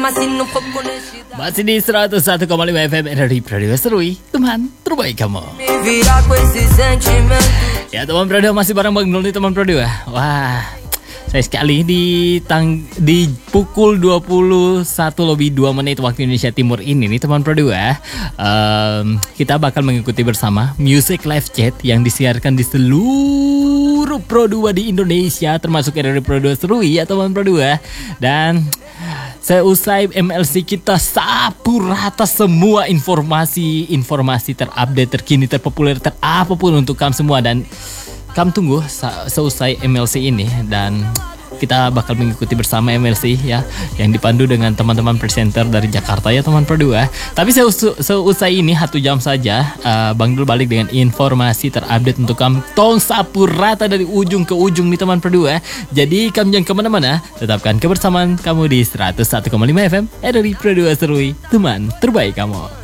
Masih di 101,5 FM dari Radio Serui, teman terbaik kamu. Ya teman Prodo, masih bareng Bang Nul nih teman Prodo ya. Wah, saya sekali di pukul 21 lebih 2 menit waktu Indonesia Timur ini nih teman Prodo ya. Kita bakal mengikuti bersama Music Live Chat yang disiarkan di seluruh Pro 2 di Indonesia, termasuk dari Pro 2 Serui ya teman Pro 2. Dan seusai MLC kita sapu rata semua informasi terupdate, terkini, terpopuler, terapapun untuk kamu semua. Dan kamu tunggu seusai MLC ini, dan kita bakal mengikuti bersama MLC ya, yang dipandu dengan teman-teman presenter dari Jakarta ya teman Perdua. Tapi seusai ini 1 jam saja, Bang Dul balik dengan informasi terupdate untuk kamu, tong sapu rata dari ujung ke ujung nih teman Perdua. Jadi kamu jangan kemana-mana, tetapkan kebersamaan kamu di 101,5 FM dari Perdua Serui, teman terbaik kamu.